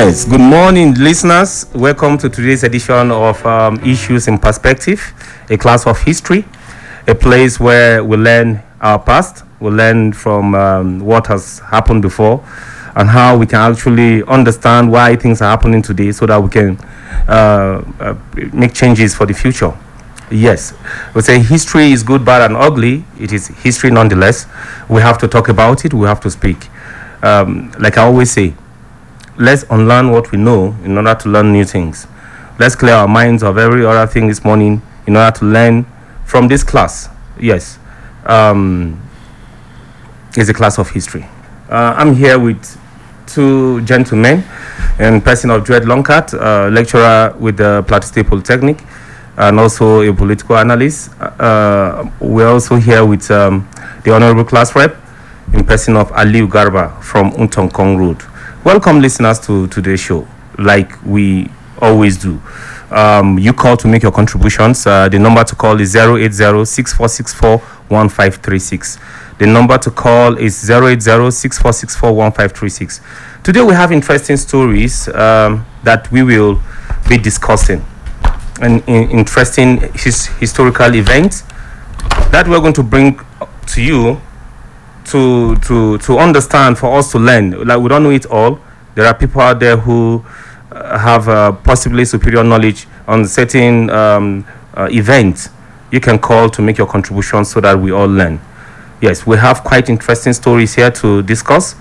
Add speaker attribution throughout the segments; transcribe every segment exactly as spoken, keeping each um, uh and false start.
Speaker 1: Yes, good morning, listeners. Welcome to today's edition of um, Issues in Perspective, a class of history, a place where we learn our past, we learn from um, what has happened before, and how we can actually understand why things are happening today so that we can uh, uh, make changes for the future. Yes, we say history is good, bad, and ugly. It is history nonetheless. We have to talk about it, we have to speak. Um, like I always say, let's unlearn what we know in order to learn new things. Let's clear our minds of every other thing this morning in order to learn from this class. Yes, um, it's a class of history. Uh, I'm here with two gentlemen, in person of Dred Longcat, uh, lecturer with the Plateau State Polytechnic, and also a political analyst. Uh, we're also here with um, the Honorable Class Rep, in person of Aliu Garba from Untong Kong Road. Welcome, listeners, to today's show, like we always do. Um, you call to make your contributions. Uh, the number to call is zero eight zero, six four six four, one five three six. The number to call is zero eight zero, six four six four, one five three six. Today we have interesting stories um, that we will be discussing, and in, interesting his, historical events that we're going to bring to you to to to understand, for us to learn. Like, we don't know it all. There are people out there who uh, have uh, possibly superior knowledge on certain um, uh, events. You can call to make your contribution so that we all learn. Yes, we have quite interesting stories here to discuss.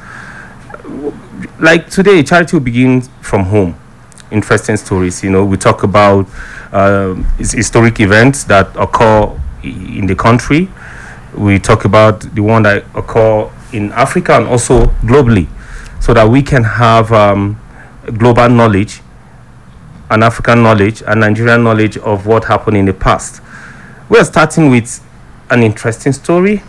Speaker 1: Like today, charity will begin from home. Interesting stories. You know, we talk about uh, historic events that occur in the country. We talk about the one that occur in Africa and also globally, so that we can have um, global knowledge and African knowledge and Nigerian knowledge of what happened in the past. We are starting with an interesting story.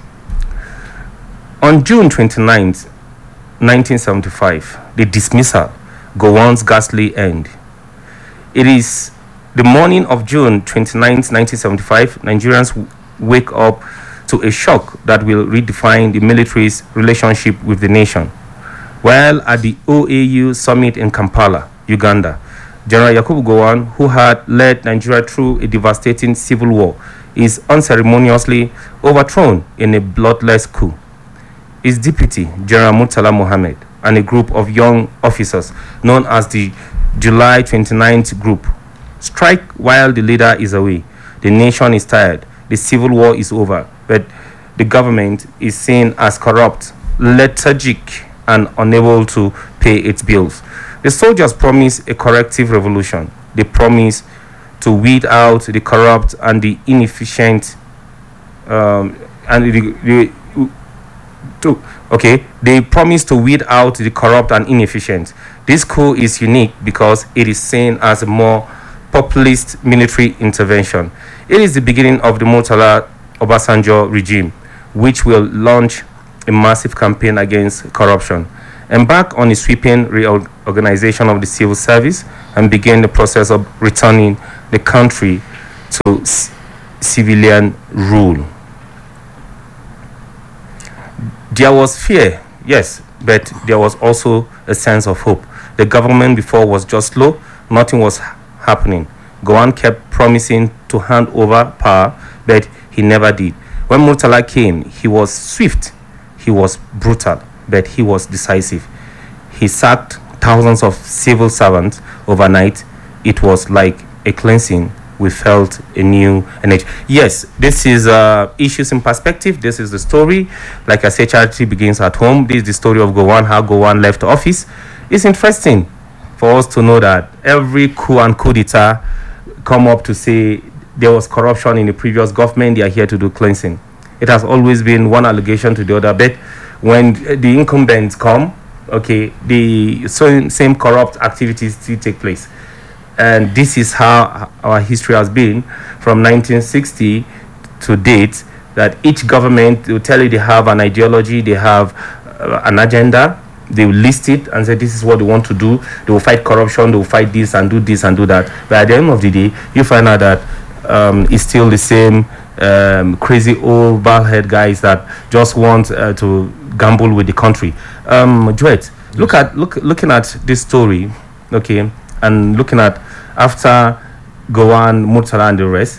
Speaker 1: On June twenty-ninth, nineteen seventy-five, the dismissal, Gowon's ghastly end. It is the morning of June twenty-ninth, nineteen seventy-five. Nigerians w- wake up to a shock that will redefine the military's relationship with the nation. While at the O A U summit in Kampala, Uganda, General Yakubu Gowon, who had led Nigeria through a devastating civil war, is unceremoniously overthrown in a bloodless coup. His deputy, General Murtala Mohammed, and a group of young officers known as the July twenty-ninth Group strike while the leader is away. The nation is tired. The civil war is over, but the government is seen as corrupt, lethargic, and unable to pay its bills. The soldiers promise a corrective revolution. They promise to weed out the corrupt and the inefficient, um, and the, the to, okay, they promise to weed out the corrupt and inefficient. This coup is unique because it is seen as a more populist military intervention. It is the beginning of the Murtala Obasanjo regime, which will launch a massive campaign against corruption, embark on a sweeping reorganization of the civil service, and begin the process of returning the country to c- civilian rule. There was fear, yes, but there was also a sense of hope. The government before was just slow, nothing was happening. Gowon kept promising to hand over power, but he never did. When Murtala came, he was swift, he was brutal, but he was decisive. He sacked thousands of civil servants overnight. It was like a cleansing. We felt a new energy. Yes, this is uh, Issues in Perspective. This is the story. Like I said, charity begins at home. This is the story of Gowon, how Gowon left office. It's interesting for us to know that every coup and coup d'etat come up to say there was corruption in the previous government, they are here to do cleansing. It has always been one allegation to the other, but when the incumbents come, okay, the same, same corrupt activities still take place. And this is how our history has been from nineteen sixty to date, that each government will tell you they have an ideology, they have uh, an agenda, they will list it and say this is what they want to do. They will fight corruption, they will fight this and do this and do that. But at the end of the day, you find out that um, it's still the same um, crazy old bald-head guys that just want uh, to gamble with the country. Um, Dred, look at look looking at this story. okay, and looking at after Gowon, Murtala, and the rest,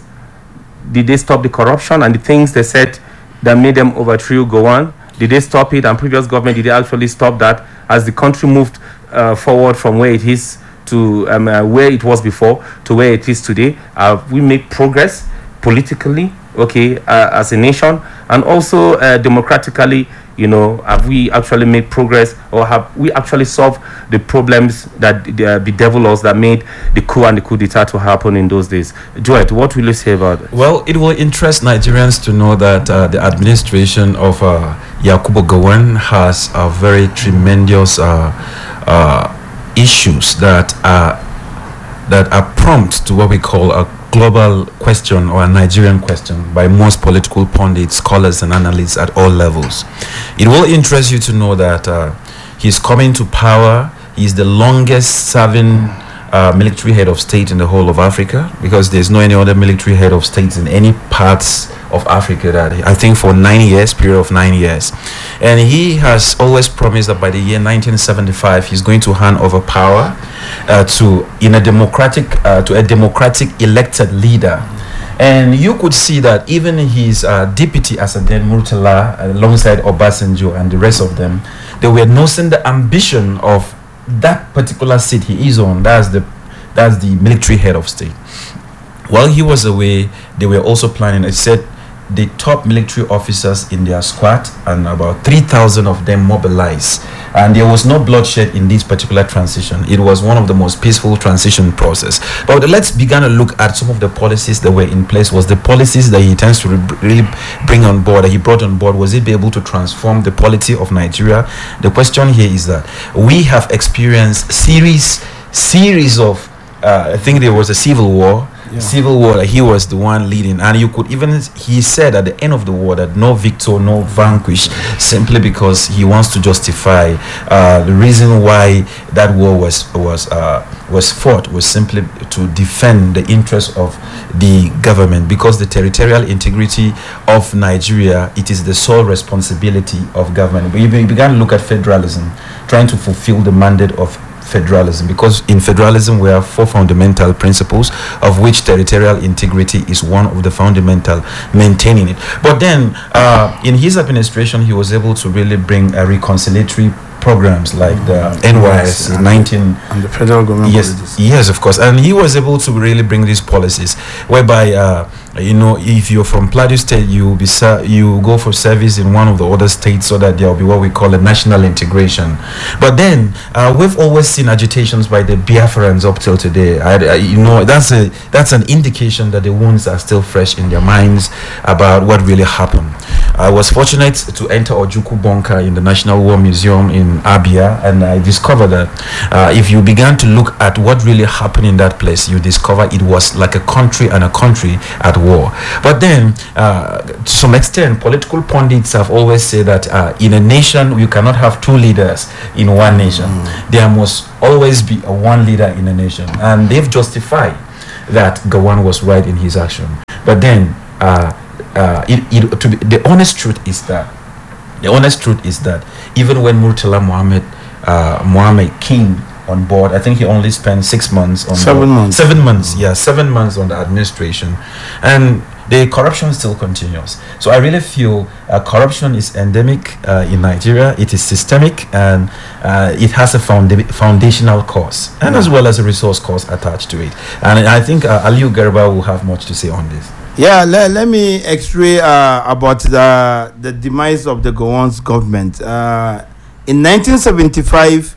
Speaker 1: did they stop the corruption and the things they said that made them overthrow Gowon? Did they stop it? And previous government, did they actually stop that as the country moved uh, forward from where it is to um, uh, where it was before to where it is today? Uh, we make progress politically, okay, uh, as a nation, and also uh, democratically. You know, have we actually made progress, or have we actually solved the problems that uh, bedevil us, that made the coup and the coup d'etat to happen in those days? Joet, what will you say about it?
Speaker 2: Well, it will interest Nigerians to know that uh, the administration of uh, Yakubu Gowon has a very tremendous uh, uh, issues that are that are prompt to what we call a global question or a Nigerian question by most political pundits, scholars, and analysts at all levels. It will interest you to know that uh, he's coming to power. He's the longest serving uh, military head of state in the whole of Africa, because there's no any other military head of states in any parts of Africa that I think for nine years, period of nine years. And he has always promised that by the year nineteen seventy-five, he's going to hand over power uh, to in a democratic uh, to a democratic elected leader. And you could see that even his uh, deputy Assaden Murtala, uh, alongside Obasanjo and the rest of them, they were nursing the ambition of that particular seat he is on. That's the that's the military head of state. While he was away, they were also planning. It said the top military officers in their squad, and about three thousand of them mobilized, and there was no bloodshed in this particular transition. It was one of the most peaceful transition process. But let's begin to look at some of the policies that were in place. Was the policies that he intends to re- really bring on board, that he brought on board, was it be able to transform the polity of Nigeria? The question here is that we have experienced series series of uh, I think there was a civil war Yeah. Civil war, like he was the one leading, and you could even, he said at the end of the war that no victor, no vanquish, simply because he wants to justify uh, the reason why that war was was uh, was fought was simply to defend the interests of the government, because the territorial integrity of Nigeria, it is the sole responsibility of government. But we began to look at federalism, trying to fulfill the mandate of federalism, because in federalism we have four fundamental principles, of which territorial integrity is one of the fundamental, maintaining it. But then uh, in his administration he was able to really bring a reconciliatory programs like the mm-hmm. N Y S in nineteen
Speaker 3: and the federal government
Speaker 2: yes
Speaker 3: policies.
Speaker 2: yes of course, and he was able to really bring these policies whereby uh, you know, if you're from Plateau State, you will be ser- you go for service in one of the other states, so that there will be what we call a national integration. But then uh, we've always seen agitations by the Biafrans up till today. I, I, you know, that's a that's an indication that the wounds are still fresh in their minds about what really happened. I was fortunate to enter Ojukwu Bunker in the National War Museum in Abia, and I discovered that uh, if you began to look at what really happened in that place, you discover it was like a country and a country at war. But then, uh, to some extent, political pundits have always said that uh, in a nation, you cannot have two leaders in one nation. Mm. There must always be a one leader in a nation, and they've justified that Gowon was right in his action. But then, uh, Uh, it, it, to be, the honest truth is that the honest truth is that even when Murtala Mohammed uh, Mohammed came on board, I think he only spent six months on
Speaker 3: seven
Speaker 2: board.
Speaker 3: months
Speaker 2: seven months yeah seven months on the administration, and the corruption still continues. So I really feel uh, corruption is endemic uh, in Nigeria. It is systemic, and uh, it has a founda- foundational cause, and yeah. as well as a resource cost attached to it. And I think uh, Aliu Garba will have much to say on this.
Speaker 3: Yeah, let, let me x-ray uh, about the the demise of the Gowon's government. Uh, in nineteen seventy-five,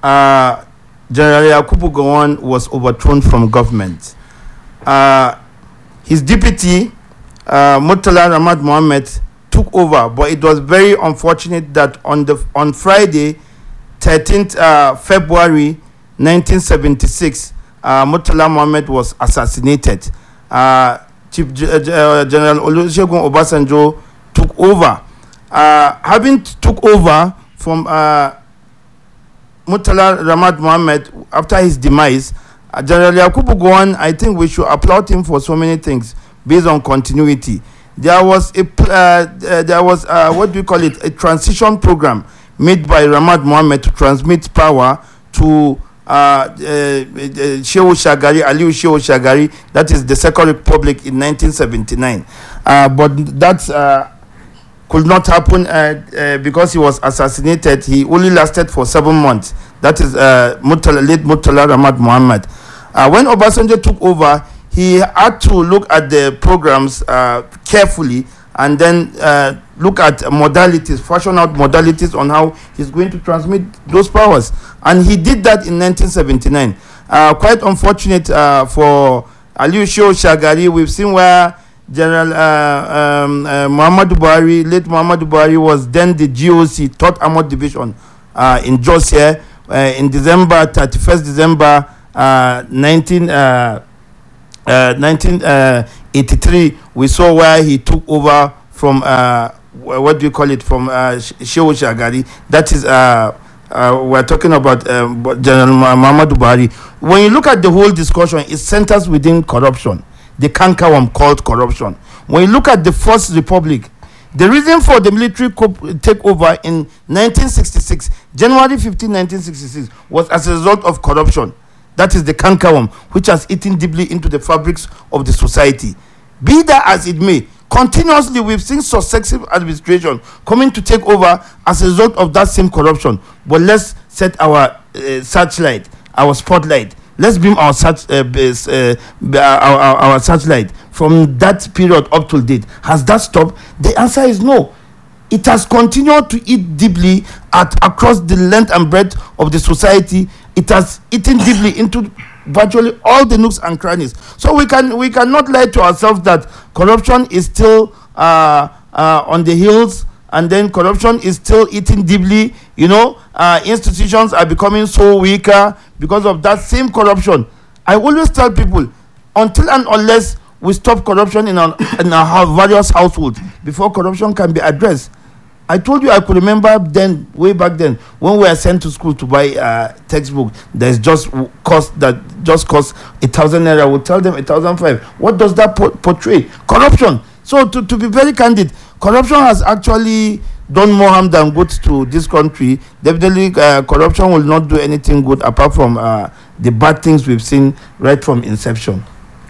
Speaker 3: uh, General Yakubu Gowon was overthrown from government. Uh, his deputy, uh, Murtala Ramad Mohammed, took over, but it was very unfortunate that on the on Friday, thirteenth uh, February nineteen seventy-six, uh, Murtala Mohammed was assassinated. Uh, Chief uh, General Olusegun Obasanjo took over. Uh, having t- took over from uh, Murtala Ramad Mohammed after his demise, uh, General Yakubu Gowon, I think we should applaud him for so many things based on continuity. There was a uh, uh, there was uh, what do we call it, a transition program made by Ramad Mohammed to transmit power to uh, Shehu Shagari, Aliyu Shehu Shagari, that is the Second Republic in nineteen seventy-nine. Uh, but that uh, could not happen uh, uh, because he was assassinated. He only lasted for seven months. That is uh, Murtala, late Murtala Ramad Muhammad. Uh, when Obasanjo took over, he had to look at the programs uh, carefully and then uh, look at modalities, fashion out modalities on how he's going to transmit those powers. And he did that in nineteen seventy-nine. Uh, quite unfortunate uh, for Aliyu Shehu Shagari. We've seen where General uh, um, uh, Muhammadu Buhari, late Muhammadu Buhari, was then the G O C, third Armored Division uh, in Jos here uh, in December, thirty-first December uh, nineteen eighty-three. We saw where he took over from, uh, what do you call it, from uh, Shehu Shagari. That is, uh, uh, we're talking about uh, General Muhammadu Buhari. When you look at the whole discussion, it centers within corruption. The cankerworm called corruption. When you look at the First Republic, the reason for the military coup takeover in nineteen sixty-six, January fifteenth, nineteen sixty-six, was as a result of corruption. That is the cankerworm, which has eaten deeply into the fabrics of the society. Be that as it may, continuously we've seen successive administration coming to take over as a result of that same corruption. But let's set our uh, searchlight, our spotlight. Let's beam our search, uh, base, uh, our, our, our searchlight from that period up to date. Has that stopped? The answer is no. It has continued to eat deeply at across the length and breadth of the society. It has eaten deeply into virtually all the nooks and crannies. So we can we cannot lie to ourselves that corruption is still uh, uh, on the hills, and then corruption is still eating deeply. You know, uh, institutions are becoming so weaker because of that same corruption. I always tell people, until and unless we stop corruption in our, in our various households, before corruption can be addressed. I told you I could remember then, way back then, when we were sent to school to buy uh, textbook. There's just cost that just cost a thousand naira. We'll tell them a thousand five. What does that po- portray? Corruption. So to, to be very candid, corruption has actually done more harm than good to this country. Definitely, uh, corruption will not do anything good apart from uh, the bad things we've seen right from inception.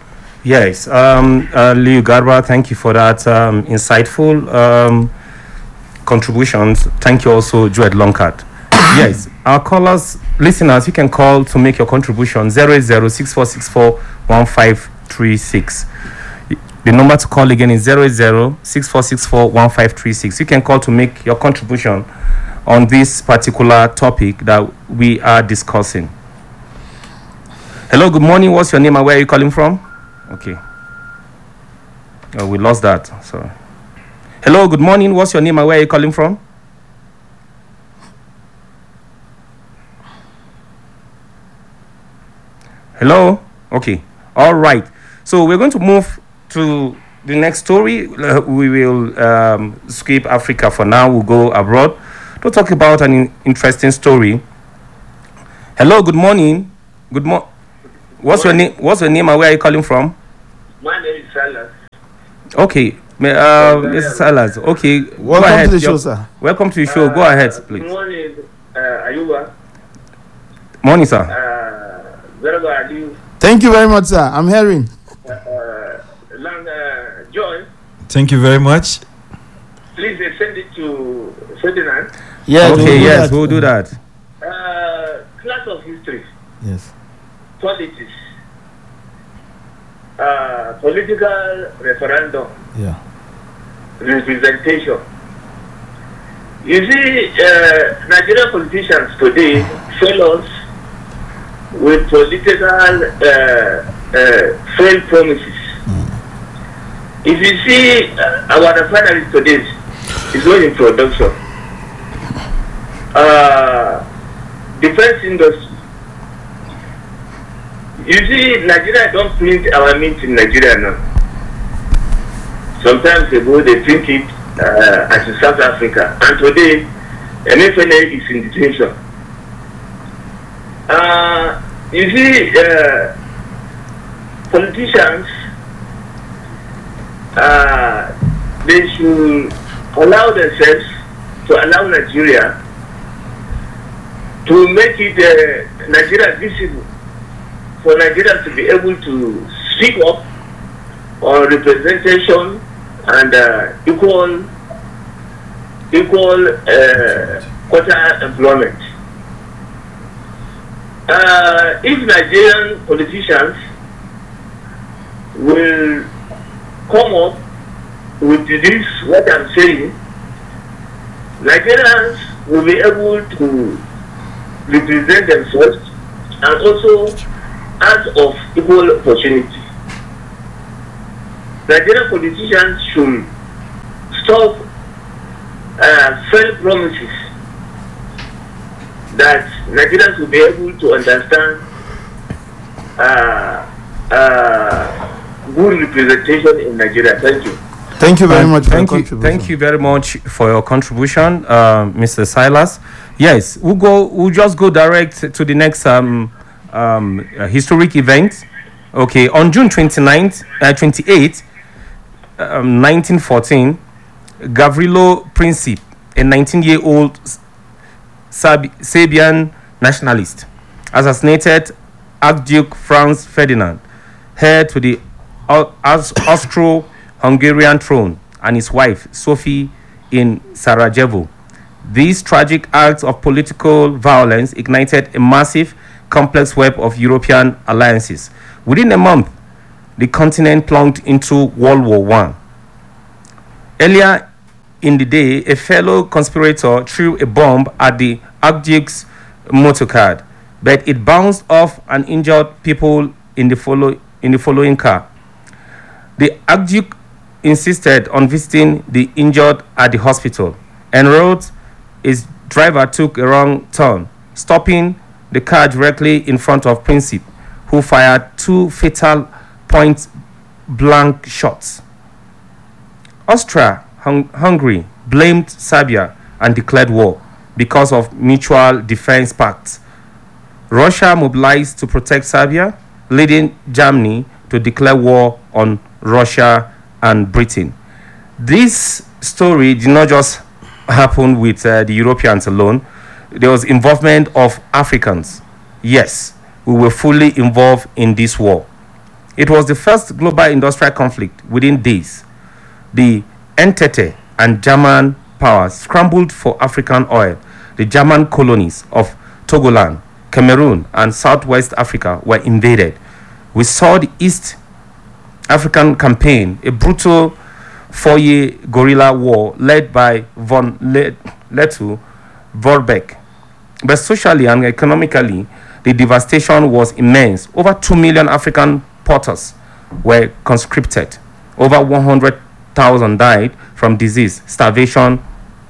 Speaker 1: Yes, um, uh, Liu Garba, thank you for that um, insightful um, contributions. Thank you also, Joed Longcard. Yes, our callers, listeners, you can call to make your contribution zero eight zero six four six four one five three six. The number to call again is zero eight zero six four six four one five three six. You can call to make your contribution on this particular topic that we are discussing. Hello, good morning. What's your name and where are you calling from? Okay. Oh, we lost that. So, hello, good morning. What's your name and where are you calling from? Hello? Okay. All right. So we're going to move to the next story. Uh, we will um, skip Africa for now. We'll go abroad to talk about an in- interesting story. Hello, good morning. Good morning. What's your name? What's your name and where are you calling from?
Speaker 4: My name is Salas.
Speaker 1: Okay, uh, Mister Salas. Okay,
Speaker 3: welcome
Speaker 1: go ahead.
Speaker 3: to the show,
Speaker 1: Your,
Speaker 3: sir.
Speaker 1: Welcome to the show.
Speaker 4: Uh,
Speaker 1: go ahead, please.
Speaker 4: Good morning, uh, Ayuba.
Speaker 1: Morning, sir.
Speaker 4: Uh, very good, Aliyu.
Speaker 3: Thank you very much, sir. I'm hearing.
Speaker 4: Uh, uh, Lang, uh, Joy,
Speaker 2: Thank you very much.
Speaker 4: please uh, send it to Ferdinand.
Speaker 3: Yeah.
Speaker 1: Okay, yes, we'll do that.
Speaker 4: Uh, class of history,
Speaker 3: Yes.
Speaker 4: politics, uh, political referendum,
Speaker 3: Yeah.
Speaker 4: representation. You see, uh, Nigerian politicians today fail us with political uh, uh, failed promises. If you see uh, our refineries today, it's not in production. Uh, defense industry. You see, Nigeria don't print our mint in Nigeria now. Sometimes ago they print it uh, as in South Africa, and today M F N A is in detention. Uh, you see, uh, politicians, uh, they should allow themselves to allow Nigeria to make it uh, Nigeria visible, for Nigeria to be able to speak up on representation and uh, equal equal uh, quota employment. Uh, if Nigerian politicians will come up with this, what I'm saying, Nigerians will be able to represent themselves and also act of equal opportunity. Nigerian politicians should stop uh, failed promises that Nigerians will be able to understand uh, uh, good representation in Nigeria. Thank you.
Speaker 3: Thank you very
Speaker 1: Um,
Speaker 3: much for
Speaker 1: thank
Speaker 3: your
Speaker 1: you,
Speaker 3: contribution.
Speaker 1: thank you very much for your contribution, uh, Mister Silas. Yes, we'll go. We'll just go direct to the next um, um, uh, historic event. Okay, on June twenty-ninth, uh, twenty-eighth, um, nineteen fourteen, Gavrilo Princip, a nineteen-year-old Sab- Serbian nationalist, assassinated Archduke Franz Ferdinand, heir to the Au- Aus- Austro-Hungarian throne, and his wife Sophie in Sarajevo. These tragic acts of political violence ignited a massive, complex web of European alliances. Within a month, the continent plunged into World War One. Earlier in the day, a fellow conspirator threw a bomb at the Archduke's motorcade, but it bounced off and injured people in the, follow- in the following car. The Archduke insisted on visiting the injured at the hospital and wrote his driver took a wrong turn, stopping the car directly in front of Princip, who fired two fatal point-blank shots. Austria-Hungary blamed Serbia and declared war because of mutual defense pacts. Russia mobilized to protect Serbia, leading Germany to declare war on Russia and Britain. This story did not just happen with uh, the Europeans alone. There was involvement of Africans. Yes, we were fully involved in this war. It was the first global industrial conflict within days. The Entente and German powers scrambled for African oil. The German colonies of Togoland, Cameroon, and Southwest Africa were invaded. We saw the East African campaign, a brutal four-year guerrilla war led by von Le- Letu Vorbeck. But socially and economically, the devastation was immense. Over two million African porters were conscripted. Over one hundred thousand died from disease, starvation,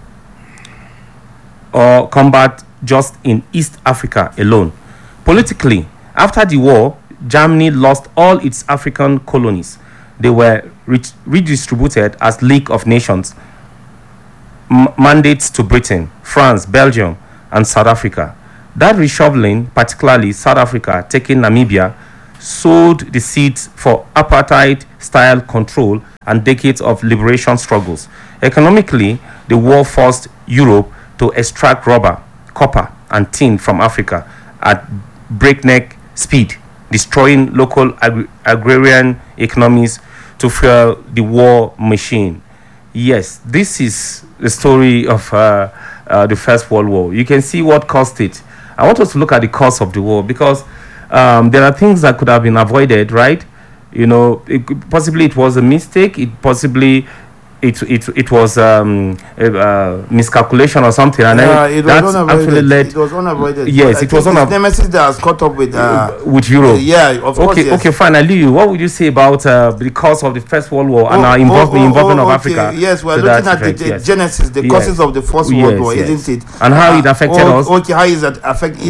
Speaker 1: or combat just in East Africa alone. Politically, after the war, Germany lost all its African colonies. They were re- redistributed as League of Nations m- mandates to Britain, France, Belgium, and South Africa. That reshuffling, particularly South Africa taking Namibia, sowed the seeds for apartheid-style control and decades of liberation struggles. Economically, the war forced Europe to extract rubber, copper, and tin from Africa at breakneck speed, destroying local ag- agrarian economies to fuel the war machine. Yes, this is the story of uh, uh, the First World War. You can see what caused it. I want us to look at the cause of the war because um, there are things that could have been avoided, right? You know, it, could- possibly it was a mistake. It possibly it it it was um, a, uh, miscalculation or something, and
Speaker 3: Yeah,
Speaker 1: then
Speaker 3: it was
Speaker 1: that
Speaker 3: unavoided.
Speaker 1: actually led
Speaker 3: It was unavoided.
Speaker 1: Yes,
Speaker 3: But I
Speaker 1: it was
Speaker 3: think it's
Speaker 1: unav-
Speaker 3: Nemesis that has caught up with. Uh,
Speaker 1: with Europe.
Speaker 3: yeah, of course.
Speaker 1: Okay,
Speaker 3: yes.
Speaker 1: okay, fine. Ali, what would you say about uh, the cause of the First World War and
Speaker 3: Oh,
Speaker 1: our involvement,
Speaker 3: oh, oh,
Speaker 1: involvement
Speaker 3: oh,
Speaker 1: of
Speaker 3: okay.
Speaker 1: Africa?
Speaker 3: Yes, we're
Speaker 1: to
Speaker 3: looking
Speaker 1: that
Speaker 3: at the,
Speaker 1: effect,
Speaker 3: the
Speaker 1: yes.
Speaker 3: genesis, the
Speaker 1: Yes.
Speaker 3: causes of the First
Speaker 1: Yes,
Speaker 3: World War,
Speaker 1: yes.
Speaker 3: isn't it?
Speaker 1: And how it
Speaker 3: Uh,
Speaker 1: affected
Speaker 3: oh,
Speaker 1: us.
Speaker 3: Okay, how is that affect?